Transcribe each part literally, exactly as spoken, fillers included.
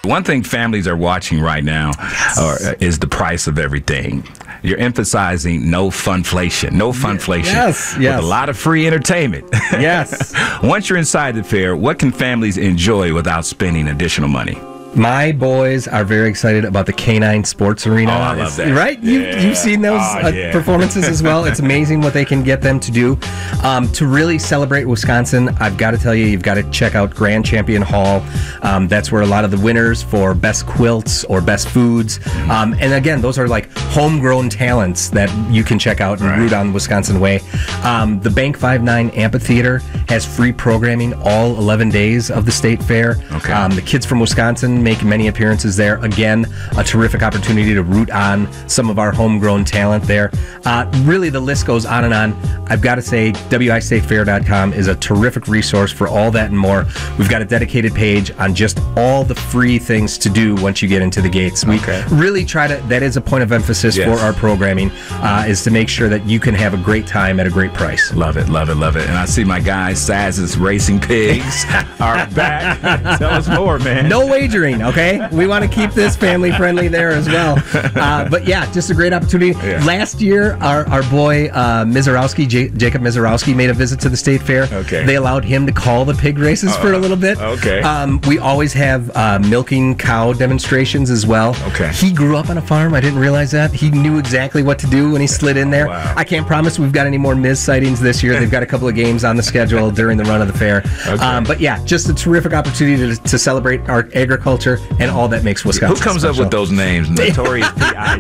one thing families are watching right now uh, is the price of everything. You're emphasizing no funflation, no funflation. Yes, yes. With a lot of free entertainment. Yes. Once you're inside the fair, what can families enjoy without spending additional money? My boys are very excited about the Canine Sports Arena. Oh, I love that. Right? You, Yeah. You've seen those Oh, uh, yeah. performances as well. It's amazing what they can get them to do. Um, to really celebrate Wisconsin, I've got to tell you, you've got to check out Grand Champion Hall. Um, that's where a lot of the winners for best quilts or best foods. Um, and again, those are like homegrown talents that you can check out and Right. root on Wisconsin way. Um, the Bank five nine Amphitheater has free programming all eleven days of the state fair. Okay. Um, the kids from Wisconsin make many appearances there. Again, a terrific opportunity to root on some of our homegrown talent there. Uh, really, the list goes on and on. I've got to say, W I state fair dot com is a terrific resource for all that and more. We've got a dedicated page on just all the free things to do once you get into the gates. We Okay. really try to, that is a point of emphasis Yes. for our programming, uh, is to make sure that you can have a great time at a great price. Love it, love it, love it. And I see my guys, Saz's Racing Pigs, are back. Tell us more, man. No wagering, okay? We want to keep this family friendly there as well. Uh, but yeah, just a great opportunity. Yeah. Last year, our, our boy uh, Mizarowski, J- Jacob Mizarowski, made a visit to the state fair. Okay. They allowed him to call the pig races for a little bit. okay. Um, we always have uh, milking cow demonstrations as well. Okay. He grew up on a farm. I didn't realize that. He knew exactly what to do when he slid in there. Wow. I can't promise we've got any more Miz sightings this year. They've got a couple of games on the schedule during the run of the fair. Okay. Um, but yeah, just a terrific opportunity to, to celebrate our agriculture and all that makes Wisconsin Who comes special. up with those names? Notorious P I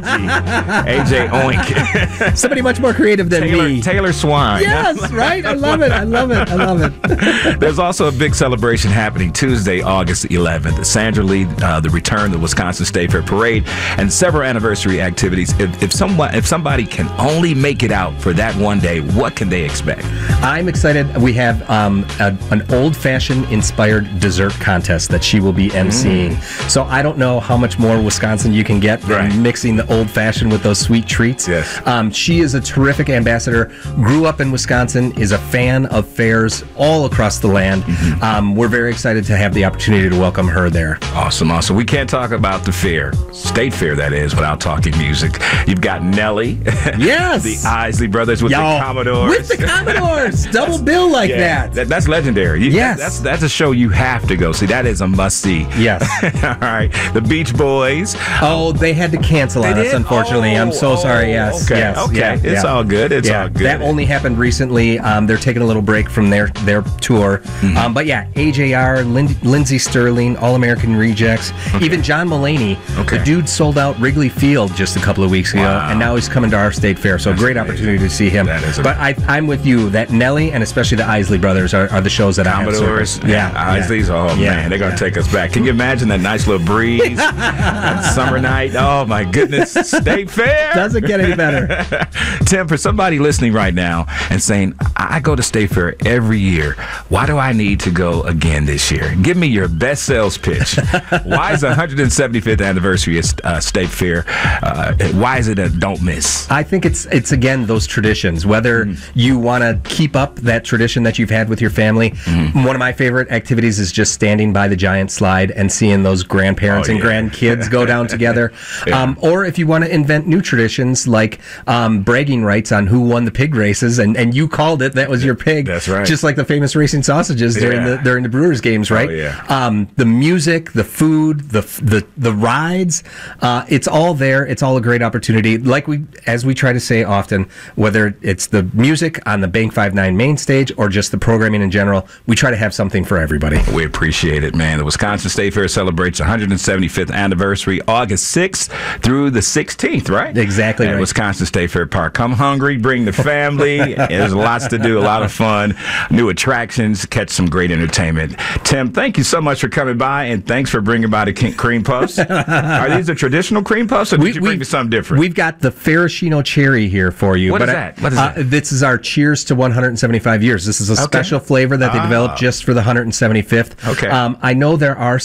G, A J Oink, Somebody much more creative than Taylor, me. Taylor Swine. Yes, right? I love it. I love it. I love it. There's also a big celebration happening Tuesday, August eleventh. Sandra Lee, uh, the return of the Wisconsin State Fair Parade, and several anniversary activities. If, if someone, if somebody can only make it out for that one day, what can they expect? I'm excited. We have um, a, an old-fashioned inspired dessert contest that she will be emceeing. Mm. So I don't know how much more Wisconsin you can get Right. than mixing the old-fashioned with those sweet treats. Yes. Um, she is a terrific ambassador, grew up in Wisconsin, is a fan of fairs all across the land. Mm-hmm. Um, we're very excited to have the opportunity to welcome her there. Awesome, awesome. We can't talk about the fair, State Fair that is, without talking music. You've got Nelly. Yes. The Isley Brothers with Yo, the Commodores. With the Commodores. Double bill like Yeah, that. that- That's legendary. You, Yes. that- that's, that's a show you have to go see. That is a must-see. Yes. All right. The Beach Boys. Oh, they had to cancel on They us, did? unfortunately. I'm so Oh, sorry. Yes. okay, Yes. okay. Yeah, It's yeah. all good. It's yeah, all good. That only happened recently. Um, they're taking a little break from their their tour. Mm-hmm. Um, but yeah, A J R, Lin- Lindsey Sterling, All American Rejects, even John Mulaney. Okay. The dude sold out Wrigley Field just a couple of weeks ago, Wow. and now he's coming to our state fair. So That's great amazing. opportunity to see him. That is but I, I'm with you. That Nelly and especially the Isley Brothers are, are the shows that Commodores. I have. Yeah, yeah. Isleys. Oh, Yeah, man. They're going to yeah. take us back. Can you imagine that nice little breeze? That summer night. Oh, my goodness. State Fair. Doesn't get any better. Tim, for somebody listening right now and saying, I I go to State Fair every year. Why do I need to go again this year? Give me your best sales pitch. Why is the one hundred seventy-fifth anniversary of uh, State Fair? Uh, why is it a don't miss? I think it's it's again those traditions. Whether mm-hmm. you want to keep up that tradition that you've had with your family, mm-hmm. one of my favorite activities is just standing by the giant slide and seeing those grandparents oh, and yeah. grandkids go down together. yeah. um, or if you want to invent new traditions like um, bragging rights on who won the pig races, and, and you called it, that was your pig. That's right. Just like the famous racing sausages during yeah. the during the Brewers games, right? Oh, yeah. Um, the music, the food, the the the rides, uh, it's all there. It's all a great opportunity. Like we, as we try to say often, whether it's the music on the Bank five nine main stage or just the programming in general, we try to have something for everybody. We appreciate it, man. The Wisconsin State Fair celebrates one hundred seventy-fifth anniversary August sixth through the sixteenth, right? Exactly At right. Wisconsin State Fair Park. Come hungry, bring the family. There's lots to do, a lot of fun, new attractions, catch some great entertainment. Tim, thank you so much for coming by, and thanks for bringing by the king- cream puffs. Are these the traditional cream puffs, or did We- you bring we- me something different? We've got the Ferragino cherry here for you. What but is I- that? What is uh, that? This is our cheers to one hundred seventy-five years. This is a Okay. special flavor that they Ah. developed just for the one hundred seventy-fifth. Okay. Um, I know there are some others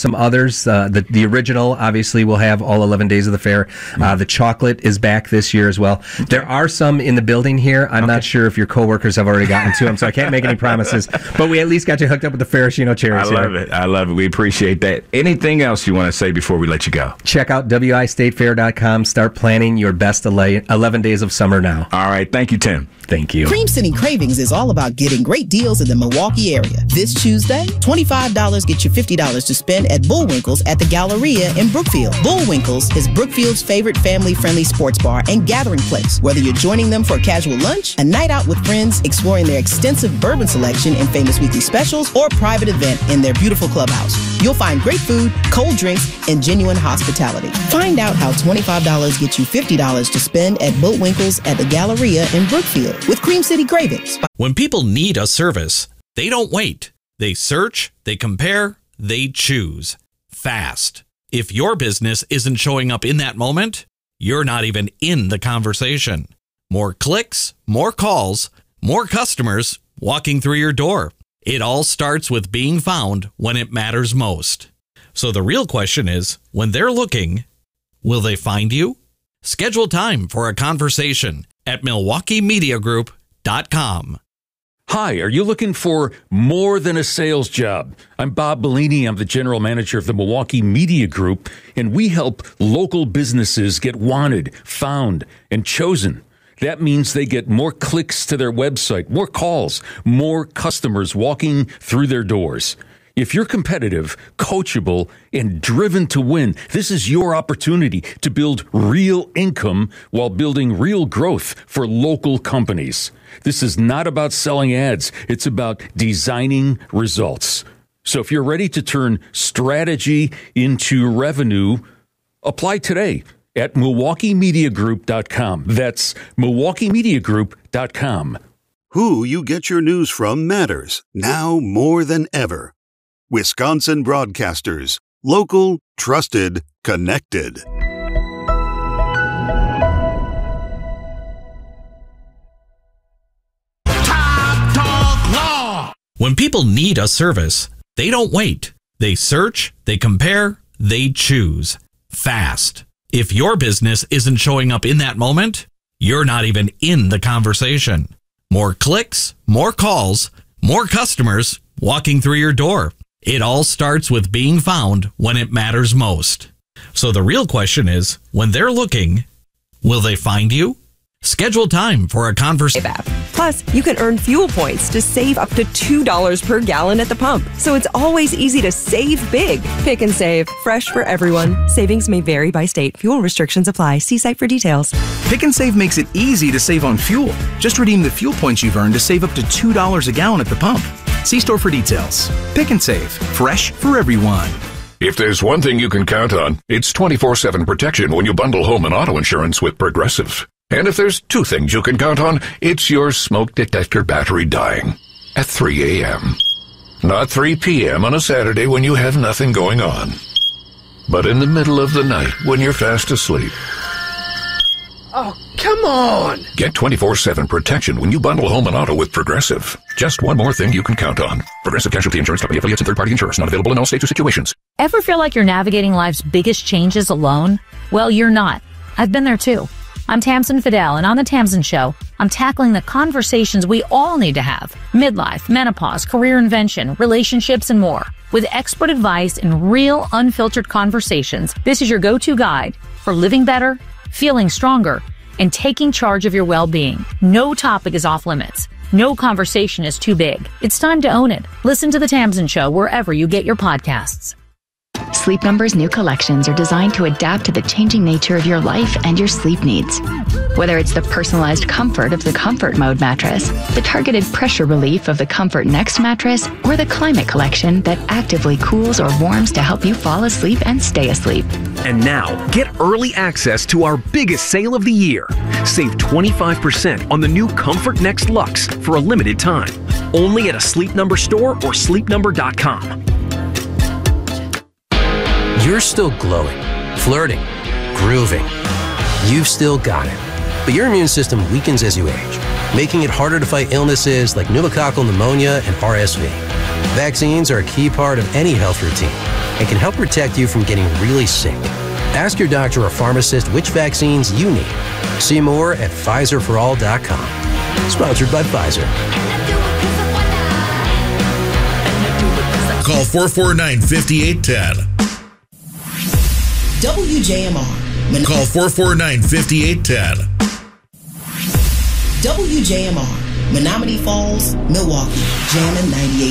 flavors. Uh, the, the original, obviously, will have all eleven days of the fair. Uh, the chocolate is back this year as well. There are some in the building here. I'm okay. not sure if your coworkers have already gotten to them, so I can't make any promises. But we at least got you hooked up with the Ferragino cherries. I love here. it. I love it. We appreciate that. Anything else you want to say before we let you go? Check out W I state fair dot com. Start planning your best eleven days of summer now. All right. Thank you, Tim. Thank you. Cream City Cravings is all about getting great deals in the Milwaukee area. This Tuesday, twenty-five dollars gets you fifty dollars to spend at Bullwinkle's at the Galleria in Brookfield. Bullwinkle's is Brookfield's favorite family-friendly sports bar and gathering place. Whether you're joining them for a casual lunch, a night out with friends, exploring their extensive bourbon selection and famous weekly specials, or a private event in their beautiful clubhouse, you'll find great food, cold drinks, and genuine hospitality. Find out how twenty-five dollars gets you fifty dollars to spend at Bullwinkle's at the Galleria in Brookfield with Cream City Cravings. When people need a service, they don't wait. They search, they compare, they choose. Fast. If your business isn't showing up in that moment, you're not even in the conversation. More clicks, more calls, more customers walking through your door. It all starts with being found when it matters most. So the real question is, when they're looking, will they find you? Schedule time for a conversation at Milwaukee Media Group dot com. Hi, are you looking for more than a sales job? I'm Bob Bellini. I'm the general manager of the Milwaukee Media Group, and we help local businesses get wanted, found, and chosen. That means they get more clicks to their website, more calls, more customers walking through their doors. If you're competitive, coachable, and driven to win, this is your opportunity to build real income while building real growth for local companies. This is not about selling ads. It's about designing results. So if you're ready to turn strategy into revenue, apply today at Milwaukee Media Group dot com. That's Milwaukee Media Group dot com. Who you get your news from matters, now more than ever. Wisconsin Broadcasters. Local, trusted, connected. Top Talk Law. When people need a service, they don't wait. They search, they compare, they choose. Fast. If your business isn't showing up in that moment, you're not even in the conversation. More clicks, more calls, more customers walking through your door. It all starts with being found when it matters most. So the real question is, when they're looking, will they find you? Schedule time for a conversation. Plus, you can earn fuel points to save up to two dollars per gallon at the pump. So it's always easy to save big. Pick and save. Fresh for everyone. Savings may vary by state. Fuel restrictions apply. See site for details. Pick and Save makes it easy to save on fuel. Just redeem the fuel points you've earned to save up to two dollars a gallon at the pump. See store for details. Pick and Save. Fresh for everyone. If there's one thing you can count on, it's twenty-four seven protection when you bundle home and auto insurance with Progressive. And if there's two things you can count on, it's your smoke detector battery dying at three a.m. Not three p.m. on a Saturday when you have nothing going on, but in the middle of the night when you're fast asleep. Oh, come on! Get twenty-four seven protection when you bundle home and auto with Progressive. Just one more thing you can count on. Progressive Casualty Insurance Company affiliates and third-party insurers. Not available in all states or situations. Ever feel like you're navigating life's biggest changes alone? Well, you're not. I've been there too. I'm Tamsin Fidel, and on The Tamsin Show, I'm tackling the conversations we all need to have. Midlife, menopause, career invention, relationships, and more. With expert advice and real, unfiltered conversations, this is your go-to guide for living better, feeling stronger, and taking charge of your well-being. No topic is off limits. No conversation is too big. It's time to own it. Listen to The Tamsin Show wherever you get your podcasts. Sleep Number's new collections are designed to adapt to the changing nature of your life and your sleep needs. Whether it's the personalized comfort of the Comfort Mode mattress, the targeted pressure relief of the Comfort Next mattress, or the Climate Collection that actively cools or warms to help you fall asleep and stay asleep. And now, get early access to our biggest sale of the year. Save twenty-five percent on the new Comfort Next Luxe for a limited time. Only at a Sleep Number store or sleep number dot com. You're still glowing, flirting, grooving. You've still got it. But your immune system weakens as you age, making it harder to fight illnesses like pneumococcal pneumonia and R S V. Vaccines are a key part of any health routine. and can help protect you from getting really sick. Ask your doctor or pharmacist which vaccines you need. See more at Pfizer for all dot com. Sponsored by Pfizer. Call four four nine, five eight one zero. W J M R. Call four four nine, five eight one zero. W J M R. Menominee Falls, Milwaukee. Jammin' ninety-eight.